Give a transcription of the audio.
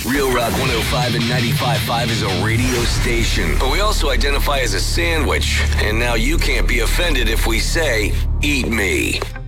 Real Rock 105 and 95.5 is a radio station, but we also identify as a sandwich. And now you can't be offended if we say, eat me.